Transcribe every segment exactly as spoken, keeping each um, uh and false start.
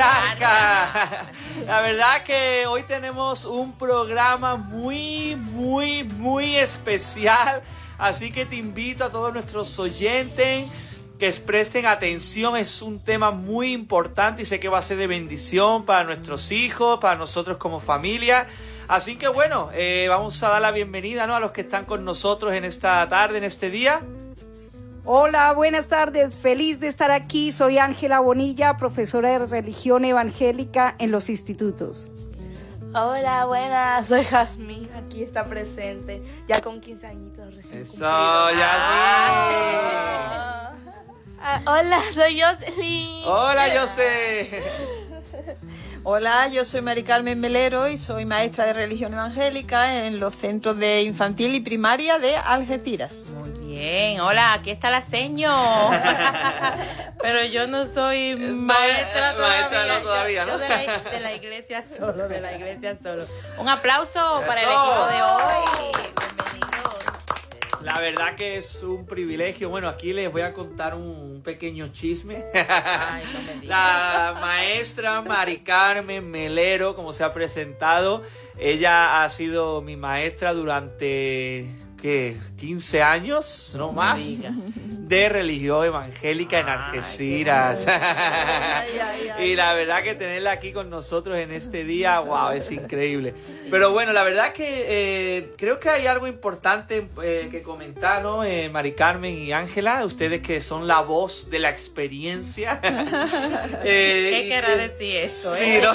patriarca. La verdad que hoy tenemos un programa muy, muy, muy especial. Así que te invito a todos nuestros oyentes que presten atención. Es un tema muy importante y sé que va a ser de bendición para nuestros hijos, para nosotros como familia. Así que bueno, eh, vamos a dar la bienvenida, ¿no?, a los que están con nosotros en esta tarde, en este día. Hola, buenas tardes. Feliz de estar aquí. Soy Ángela Bonilla, profesora de religión evangélica en los institutos. Hola, buenas. Soy Jazmín. Aquí está presente. Ya con quince añitos recién Eso, cumplidos. Yasmín. Ah, hola, soy Jocelyn. Hola, José. Hola, yo soy Mari Carmen Melero y soy maestra de religión evangélica en los centros de infantil y primaria de Algeciras. Muy bien, hola, aquí está la seño. Pero yo no soy maestra todavía. Maestra no todavía, yo, ¿no? yo de, la, de la iglesia solo, de la iglesia solo. Un aplauso para el equipo de hoy. Bienvenidos. La verdad que es un privilegio. Bueno, aquí les voy a contar un pequeño chisme. Ay, no me digas. La maestra Mari Carmen Melero, como se ha presentado, ella ha sido mi maestra durante, ¿qué?, quince años, no más, de religión evangélica en Algeciras. Ay, ay, ay. Y la verdad que tenerla aquí con nosotros en este día, wow, es increíble. Pero bueno, la verdad que eh, creo que hay algo importante eh, que comentar, ¿no? Eh, Mari Carmen y Ángela, ustedes que son la voz de la experiencia. eh, ¿Qué y querrá que- decir eso? Sí, eh? ¿no?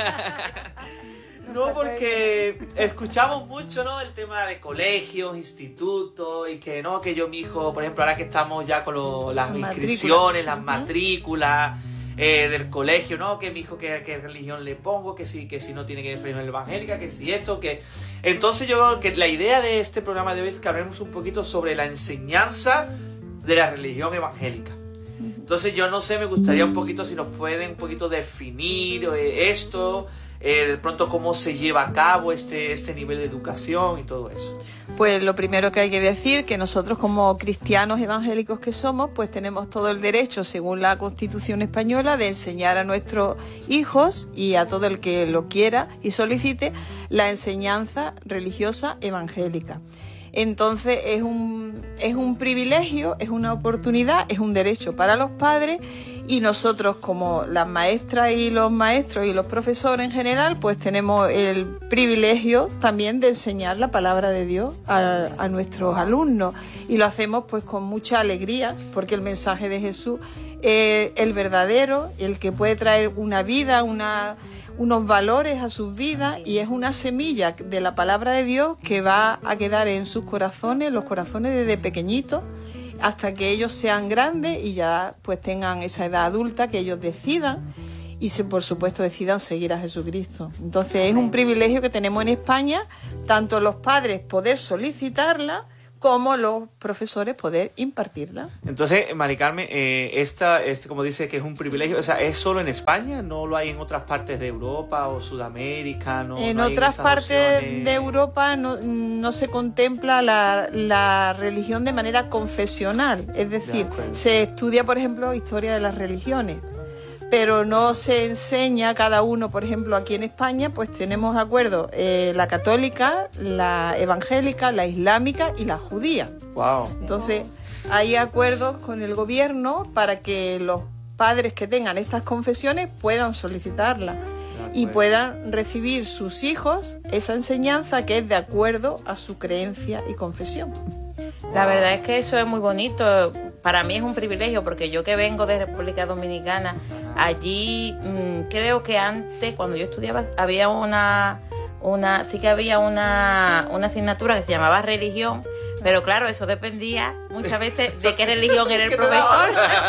No, porque escuchamos mucho, ¿no?, el tema de colegios, institutos, y que no, que yo, mi hijo, por ejemplo, ahora que estamos ya con lo- las Matrícula. inscripciones, las Ujú. matrículas eh, del colegio, ¿no?, que mi hijo, qué, qué religión le pongo, que si, que si no tiene que ver religión evangélica, que si esto, que... Entonces yo creo que la idea de este programa de hoy es que hablemos un poquito sobre la enseñanza de la religión evangélica. Entonces yo no sé, me gustaría un poquito si nos pueden un poquito definir eh, esto, eh, de pronto cómo se lleva a cabo este, este nivel de educación y todo eso. Pues lo primero que hay que decir que nosotros como cristianos evangélicos que somos, pues tenemos todo el derecho, según la Constitución española, de enseñar a nuestros hijos y a todo el que lo quiera y solicite la enseñanza religiosa evangélica. Entonces es un, es un privilegio, es una oportunidad, es un derecho para los padres, y nosotros como las maestras y los maestros y los profesores en general, pues tenemos el privilegio también de enseñar la palabra de Dios a, a nuestros alumnos, y lo hacemos pues con mucha alegría, porque el mensaje de Jesús es el verdadero, el que puede traer una vida, una... unos valores a sus vidas, y es una semilla de la palabra de Dios que va a quedar en sus corazones, los corazones desde pequeñitos, hasta que ellos sean grandes y ya pues tengan esa edad adulta, que ellos decidan y se, por supuesto decidan seguir a Jesucristo. Entonces es un privilegio que tenemos en España, tanto los padres poder solicitarla como los profesores poder impartirla. Entonces, Mari Carmen, eh, esta, este, como dice que es un privilegio, o sea, ¿es solo en España? ¿No lo hay en otras partes de Europa o Sudamérica? ¿No, En no hay otras esas partes opciones? de Europa no, no se contempla la, la religión de manera confesional, es decir, acuerdo. se estudia, por ejemplo, historia de las religiones, pero no se enseña cada uno. Por ejemplo, aquí en España pues tenemos acuerdos, eh, la católica, la evangélica, la islámica y la judía. Wow. Entonces, hay acuerdos con el gobierno para que los padres que tengan estas confesiones puedan solicitarla y puedan recibir sus hijos esa enseñanza que es de acuerdo a su creencia y confesión. La verdad es que eso es muy bonito. Para mí es un privilegio, porque yo que vengo de República Dominicana, allí mmm, creo que antes, cuando yo estudiaba, había una, una sí que había una, una asignatura que se llamaba religión, pero claro, eso dependía muchas veces de qué religión era el profesor.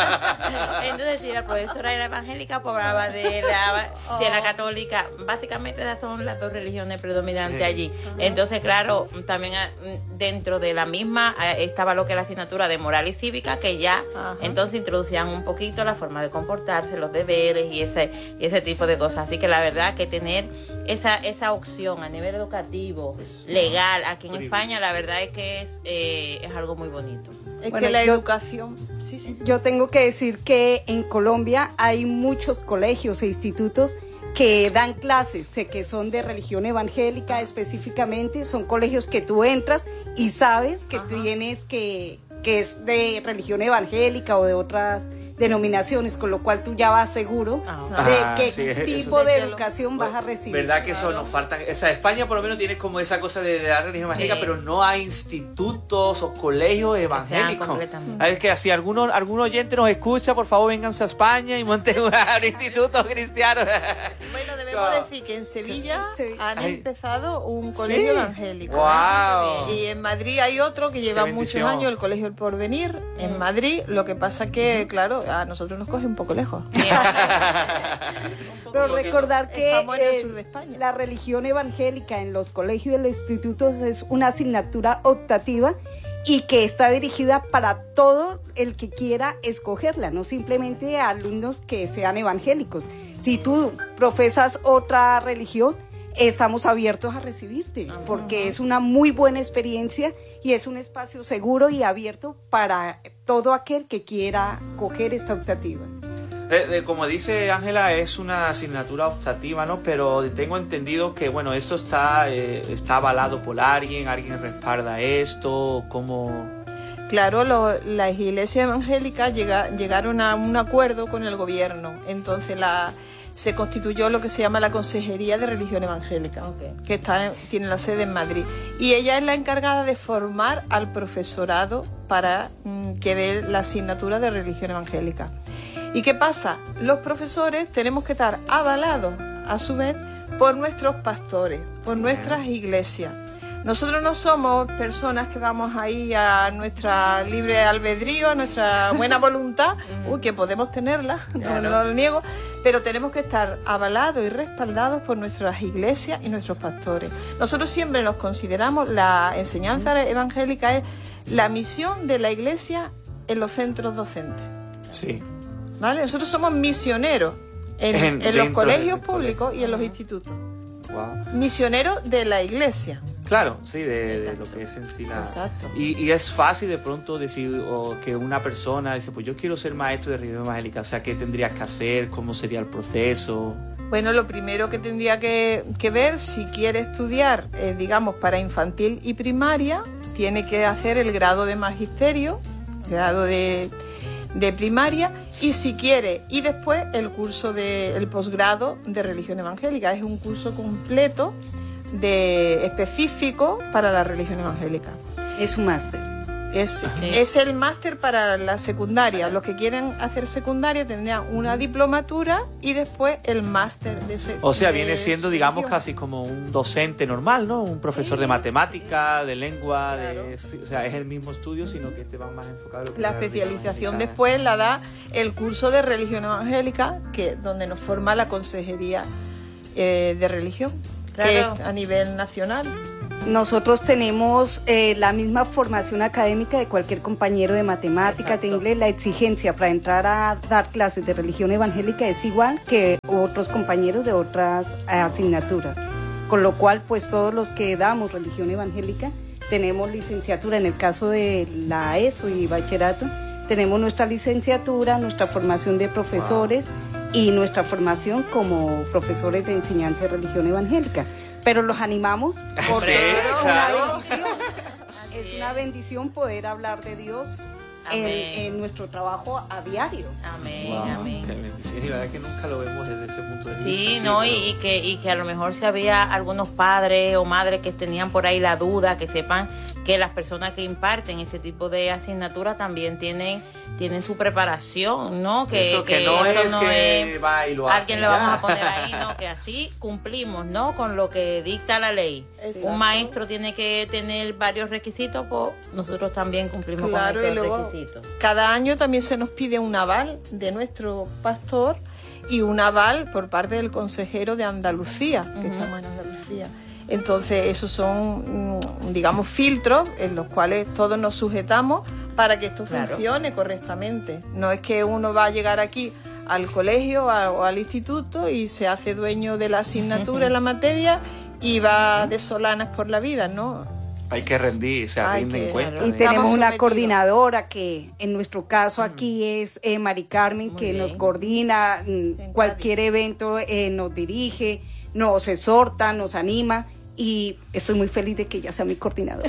Entonces, si la profesora era evangélica, pues hablaba de la, de la católica. Básicamente esas son las dos religiones predominantes allí. Entonces, claro, también dentro de la misma estaba lo que es la asignatura de moral y cívica, que ya Ajá. entonces introducían un poquito la forma de comportarse, los deberes y ese, y ese tipo de cosas. Así que la verdad que tener esa, esa opción a nivel educativo, legal, aquí en España, la verdad es que es, eh, es algo muy bonito. Es Bueno, que la yo- educación... Sí, sí. Yo tengo que decir que en Colombia hay muchos colegios e institutos que dan clases, sé que son de religión evangélica específicamente, son colegios que tú entras y sabes que Ajá. tienes que, que es de religión evangélica o de otras denominaciones, con lo cual tú ya vas seguro Ah, de ah, qué sí, eso- tipo de Desde lo- educación vas a recibir. ¿Verdad que eso nos falta? O sea, España por lo menos tiene como esa cosa de, de la religión evangélica, Sí. pero no hay institutos o colegios evangélicos. completamente. Es que si alguno, algún oyente nos escucha, por favor, vénganse a España y monten un, un instituto cristiano. Bueno, debemos No. decir que en Sevilla Sí. han Ay. empezado un colegio Sí. evangélico. ¡Wow! Y en Madrid hay otro que lleva Qué muchos bendición. años, el Colegio El Porvenir, en Madrid. Lo que pasa que, claro, a nosotros nos coge un poco lejos. Pero recordar que Estamos en el eh, sur de España. la religión evangélica en los colegios y los institutos es una asignatura optativa y que está dirigida para todo el que quiera escogerla, no simplemente a alumnos que sean evangélicos. Si tú profesas otra religión, estamos abiertos a recibirte, porque es una muy buena experiencia y es un espacio seguro y abierto para todo aquel que quiera coger esta optativa. Eh, eh, como dice Ángela, es una asignatura optativa, ¿no? Pero tengo entendido que, bueno, esto está, eh, está avalado por alguien, alguien respalda esto, ¿cómo...? Claro, lo- las iglesias evangélicas llega- llegaron a un acuerdo con el gobierno. Entonces la, se constituyó lo que se llama la Consejería de Religión Evangélica, Ok. que está en- tiene la sede en Madrid. Y ella es la encargada de formar al profesorado para mm, que dé la asignatura de religión evangélica. ¿Y qué pasa? Los profesores tenemos que estar avalados, a su vez, por nuestros pastores, por nuestras iglesias. Nosotros no somos personas que vamos ahí a nuestra libre albedrío, a nuestra buena voluntad, uy, que podemos tenerla, no, no lo niego, pero tenemos que estar avalados y respaldados por nuestras iglesias y nuestros pastores. Nosotros siempre nos consideramos, la enseñanza evangélica es la misión de la iglesia en los centros docentes. Sí. ¿Vale? Nosotros somos misioneros en, En- en los dentro colegios del públicos colegio. y en los institutos. Wow. Misioneros de la iglesia. Claro, sí, de, de lo que es en sí la... Exacto. Y, y es fácil de pronto decir o que una persona dice, pues yo quiero ser maestro de religión evangélica, o sea, ¿qué tendrías que hacer? ¿Cómo sería el proceso? Bueno, lo primero que tendría que, que ver, si quiere estudiar, eh, digamos, para infantil y primaria, tiene que hacer el grado de magisterio, grado de, de primaria, y si quiere, y después el curso de, el posgrado de religión evangélica. Es un curso completo de específico para la religión evangélica. Es un máster. Es, Sí. es el máster para la secundaria. Los que quieren hacer secundaria tendrían una diplomatura y después el máster de sec- O sea, de viene siendo, digamos, religión. casi como un docente normal, ¿no? Un profesor de matemática, de lengua, Claro. de, sí, o sea, es el mismo estudio, sino que este va más enfocado en lo que La es religión especialización evangélica. después la da el curso de religión evangélica, que donde nos forma la consejería eh, de religión, Claro. que es a nivel nacional. Nosotros tenemos eh, la misma formación académica de cualquier compañero de matemática, de Exacto. inglés. La exigencia para entrar a dar clases de religión evangélica es igual que otros compañeros de otras eh, asignaturas. Con lo cual, pues todos los que damos religión evangélica tenemos licenciatura. En el caso de la ESO y bachillerato, tenemos nuestra licenciatura, nuestra formación de profesores y nuestra formación como profesores de enseñanza de religión evangélica. Pero los animamos porque Sí, es una claro. bendición. Es una bendición poder hablar de Dios en, Amén. en nuestro trabajo a diario. Amén, Wow, amén. qué bendición. Y la verdad es que nunca lo vemos desde ese punto de vista. Sí, no, pero- y, y que, y que a lo mejor si había algunos padres o madres que tenían por ahí la duda, que sepan que las personas que imparten ese tipo de asignaturas también tienen tienen su preparación, ¿no? Que Eso que no eso es que va y lo hace alguien lo ya. vamos a poner ahí, ¿no? Que así cumplimos, ¿no? Con lo que dicta la ley. Exacto. Un maestro tiene que tener varios requisitos, pues nosotros también cumplimos Claro, con y esos luego requisitos. cada año también se nos pide un aval de nuestro pastor y un aval por parte del consejero de Andalucía, que Ujú. estamos en Andalucía. Entonces, esos son, mm, digamos, filtros en los cuales todos nos sujetamos para que esto Claro. funcione correctamente. No es que uno va a llegar aquí al colegio a- o al instituto y se hace dueño de la asignatura en la materia y va de solanas por la vida, ¿no? Hay que rendir, o sea, Hay rinden que- cuenta. Y ¿eh? tenemos una sometidos. coordinadora que en nuestro caso aquí es eh, Mari Carmen, Muy que bien. nos coordina mm, En cualquier evento, eh, nos dirige, nos exhorta, nos anima y estoy muy feliz de que ella sea mi coordinadora.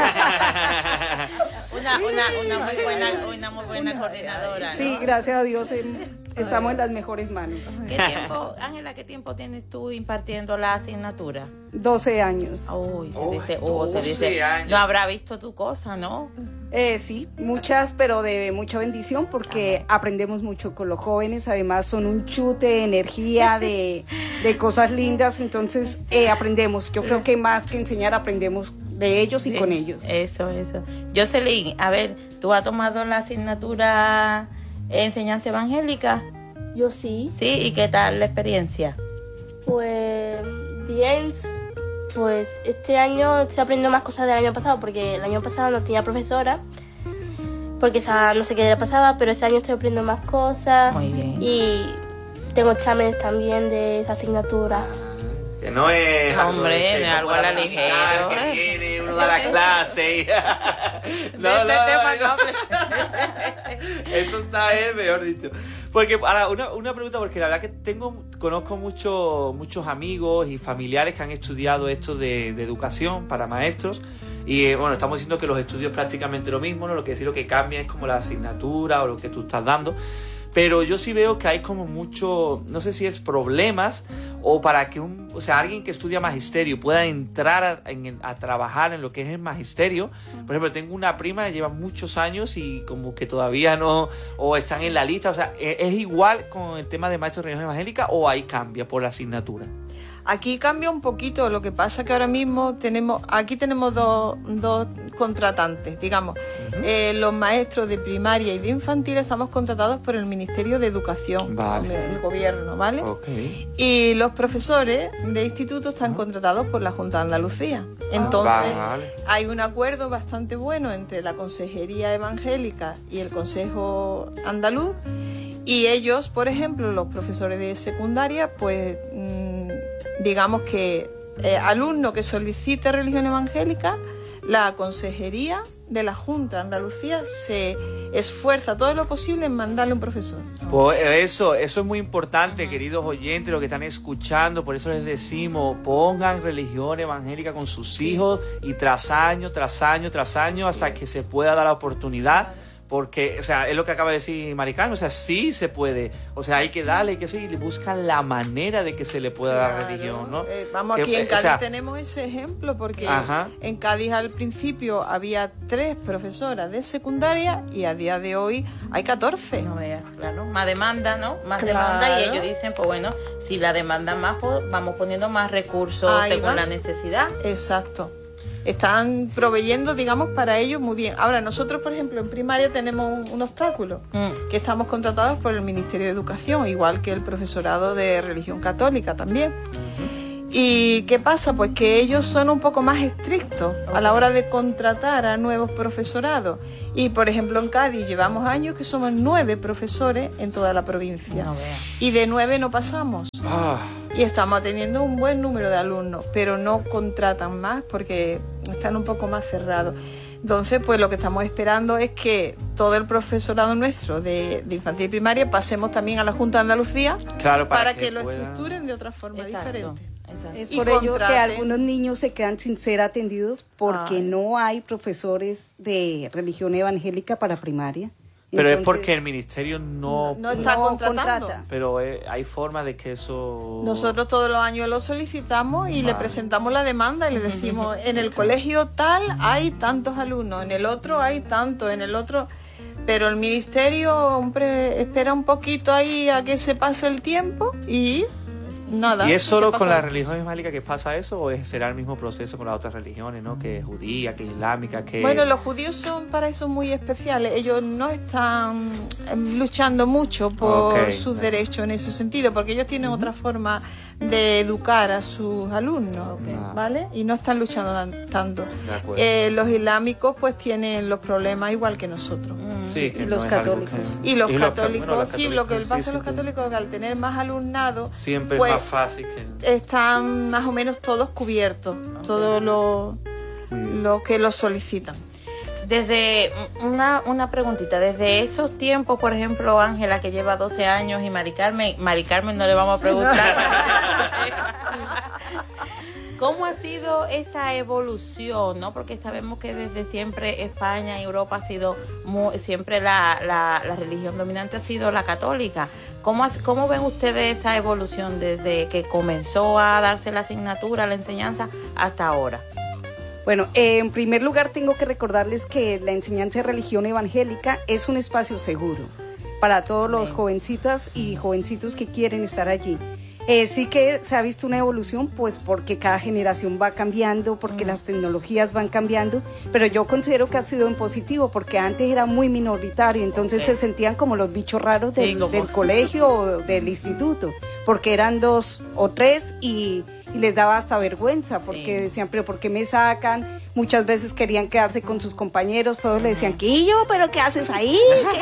Una, una, una muy buena, una muy buena coordinadora, ¿no? Sí, gracias a Dios em, estamos en las mejores manos. ¿Qué tiempo, Ángela, qué tiempo tienes tú impartiendo la asignatura? doce años. Uy, se Oh, dice, oh, se doce dice, años. no habrá visto tu cosa, ¿no? Eh, sí, muchas, pero de mucha bendición porque aprendemos mucho con los jóvenes. Además, son un chute de energía, de, de cosas lindas. Entonces, eh, aprendemos. Yo creo que más que enseñar, aprendemos de ellos y Sí, con ellos. Eso, eso. Jocelyn, a ver, ¿tú has tomado la asignatura enseñanza evangélica? Yo sí. Sí, ¿y qué tal la experiencia? Pues bien, pues este año estoy aprendiendo más cosas del año pasado porque el año pasado no tenía profesora porque esa, no sé qué le pasaba, pero este año estoy aprendiendo más cosas. Muy bien. Y tengo exámenes también de esa asignatura. Que no es algo Hombre, de- no es algo a la como ligera, que ¿eh? viene, uno da la clase y... no, De no, este tema no, no hables. Eso está eh, mejor dicho. Porque ahora una, una pregunta, porque la verdad que tengo conozco mucho, muchos amigos y familiares que han estudiado esto de, de educación para maestros. Y eh, bueno, estamos diciendo que los estudios es prácticamente lo mismo, ¿no? Lo que decir lo que cambia es como la asignatura o lo que tú estás dando. Pero yo sí veo que hay como mucho, no sé si es problemas o para que un, o sea, alguien que estudia magisterio pueda entrar a, en- a trabajar en lo que es el magisterio. Por ejemplo, tengo una prima que lleva muchos años y como que todavía no, o están en la lista. O sea, ¿es, es igual con el tema de maestros de religión evangélica o ahí cambia por la asignatura? Aquí cambia un poquito, lo que pasa que ahora mismo tenemos, aquí tenemos dos, dos contratantes, digamos, eh, los maestros de primaria y de infantil estamos contratados por el Ministerio de Educación, Vale. el, el gobierno, ¿vale? Ok. Y los profesores de instituto están contratados por la Junta de Andalucía. Entonces, Vale. hay un acuerdo bastante bueno entre la Consejería Evangélica y el Consejo Andaluz. Y ellos, por ejemplo, los profesores de secundaria, pues mmm, digamos que eh, alumno que solicite religión evangélica, la Consejería de la Junta de Andalucía se esfuerza todo lo posible en mandarle un profesor. Pues eso, eso es muy importante, queridos oyentes, los que están escuchando, por eso les decimos, pongan religión evangélica con sus hijos y tras año, tras año, tras año, hasta que se pueda dar la oportunidad. Porque, o sea, es lo que acaba de decir Mari Carmen, o sea, sí se puede, o sea, hay que darle, hay que seguir, y buscan la manera de que se le pueda dar Claro. religión, ¿no? Eh, vamos, Que, aquí en eh, o Cádiz sea, tenemos ese ejemplo porque Ajá. en Cádiz al principio había tres profesoras de secundaria y a día de hoy hay catorce. No veas, claro. Más demanda, ¿no? Más Claro. demanda y ellos dicen, pues bueno, si la demanda más, pues vamos poniendo más recursos Ahí según va. la necesidad. Exacto. Están proveyendo, digamos, para ellos muy bien. Ahora, nosotros, por ejemplo, en primaria tenemos un, un obstáculo, Mm. que estamos contratados por el Ministerio de Educación, igual que el profesorado de religión católica también. ¿Y qué pasa? Pues que ellos son un poco más estrictos a la hora de contratar a nuevos profesorados. Y, por ejemplo, en Cádiz llevamos años que somos nueve profesores en toda la provincia. No veas. Y de nueve no pasamos. ah, Y estamos teniendo un buen número de alumnos, pero no contratan más porque están un poco más cerrados. Entonces, pues lo que estamos esperando es que todo el profesorado nuestro de, de infantil y primaria pasemos también a la Junta de Andalucía claro, para, para, que, lo pueda- estructuren de otra forma Exacto, diferente. exacto. Es Y por ello que contraten. algunos niños se quedan sin ser atendidos porque Ay. no hay profesores de religión evangélica para primaria. Pero es Entonces, porque el ministerio no... No está no contratando. contrata. Pero eh, hay forma de que eso... Nosotros todos los años lo solicitamos y le Vale. presentamos la demanda y le decimos, en el colegio tal hay tantos alumnos, en el otro hay tantos, en el otro... Pero el ministerio, hombre, espera un poquito ahí a que se pase el tiempo y nada. ¿Y es se solo pasa con la el- religión evangélica que pasa eso o es- será el mismo proceso con las otras religiones, ¿no? Que judía, que islámica, que... Bueno, los judíos son para eso muy especiales. Ellos no están em, luchando mucho por Ok. sus derechos en ese sentido, porque ellos tienen otra forma de educar a sus alumnos, Ah. ¿vale? Y no están luchando tan- tanto. De acuerdo. Eh, los islámicos pues tienen los problemas igual que nosotros. Sí, que y no los es algo católicos. que- Y los ca- católicos, bueno, los sí, lo que católicos, pasa sí, a los sí, católicos es que al tener más alumnado, Siempre pues, es más fácil que... están más o menos todos cubiertos, todos los, los que lo solicitan. Desde una, una preguntita, desde esos tiempos, por ejemplo, Ángela, que lleva doce años, y Mari Carmen, Mari Carmen no le vamos a preguntar. ¿Cómo ha sido esa evolución, no? Porque sabemos que desde siempre España y Europa ha sido muy, siempre la, la, la religión dominante ha sido la católica. ¿Cómo, ¿Cómo ven ustedes esa evolución desde que comenzó a darse la asignatura, la enseñanza, hasta ahora? Bueno, eh, en primer lugar tengo que recordarles que la enseñanza de religión evangélica es un espacio seguro para todos los jovencitas y jovencitos que quieren estar allí. Eh, sí que se ha visto una evolución, pues porque cada generación va cambiando, porque mm. las tecnologías van cambiando, pero yo considero que ha sido en positivo, porque antes era muy minoritario, entonces okay. se sentían como los bichos raros del, sí, como... del colegio o del instituto, porque eran dos o tres y, y les daba hasta vergüenza, porque sí. decían, pero ¿por qué me sacan? Muchas veces querían quedarse con sus compañeros, todos le decían, ¿qué yo? ¿Pero qué haces ahí?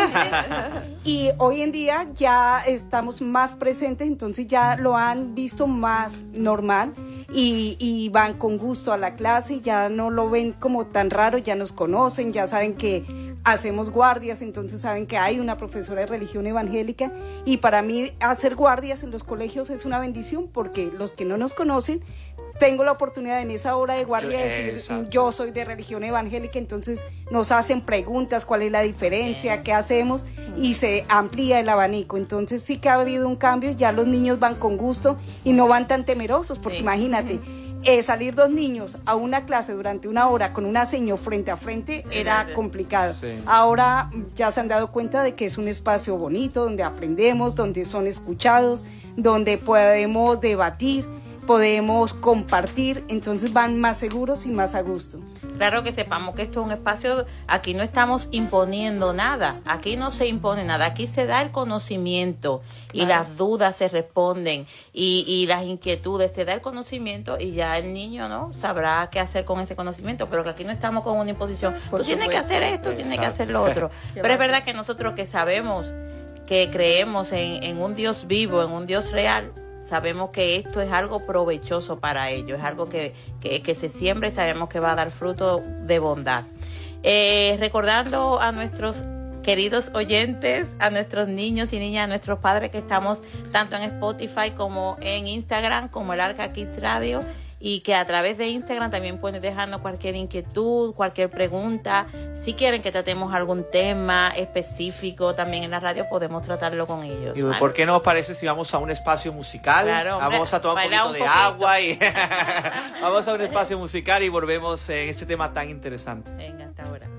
¿Qué y hoy en día ya estamos más presentes, entonces ya lo han visto más normal y, y van con gusto a la clase, ya no lo ven como tan raro, ya nos conocen, ya saben que hacemos guardias, entonces saben que hay una profesora de religión evangélica y para mí hacer guardias en los colegios es una bendición porque los que no nos conocen tengo la oportunidad en esa hora de guardia de decir, exacto. yo soy de religión evangélica, entonces nos hacen preguntas, cuál es la diferencia, qué hacemos, y se amplía el abanico. Entonces sí que ha habido un cambio, ya los niños van con gusto y no van tan temerosos, porque sí. imagínate, eh, salir dos niños a una clase durante una hora con una seño frente a frente era complicado. Sí. Ahora ya se han dado cuenta de que es un espacio bonito, donde aprendemos, donde son escuchados, donde podemos debatir, podemos compartir, entonces van más seguros y más a gusto. Claro que sepamos que esto es un espacio, aquí no estamos imponiendo nada, aquí no se impone nada, aquí se da el conocimiento claro. y las dudas se responden y, y las inquietudes, se da el conocimiento y ya el niño no sabrá qué hacer con ese conocimiento, pero que aquí no estamos con una imposición, Por tú supuesto. tienes que hacer esto, Exacto. tienes que hacer lo otro, pero es verdad que nosotros que sabemos, que creemos en, en un Dios vivo, en un Dios real, sabemos que esto es algo provechoso para ellos, es algo que, que, que se siembra y sabemos que va a dar fruto de bondad. Eh, recordando a nuestros queridos oyentes, a nuestros niños y niñas, a nuestros padres que estamos tanto en Spotify como en Instagram, como el Arca Kids Radio, y que a través de Instagram también pueden dejarnos cualquier inquietud, cualquier pregunta. Si quieren que tratemos algún tema específico también en la radio, podemos tratarlo con ellos. ¿Y ¿vale? ¿Por qué no os parece si vamos a un espacio musical? Claro, hombre, vamos a tomar un poquito un de poquito. agua y vamos a un espacio musical y volvemos en este tema tan interesante. Venga, hasta ahora.